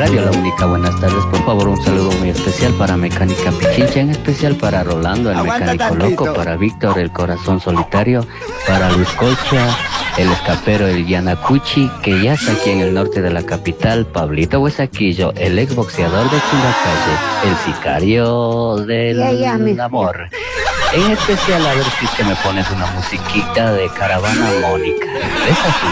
Sicario, la única. Buenas tardes, por favor, un saludo muy especial para Mecánica Pichincha, en especial para Rolando, el mecánico loco, para Víctor, el corazón solitario, para Luis Colcha, el escapero, el Yanacuchi, que ya está aquí en el norte de la capital, Pablito Huesaquillo, el exboxeador de Chumbacalle, el sicario del amor. En especial, a ver si es que me pones una musiquita de Caravana Mónica. Esa sí.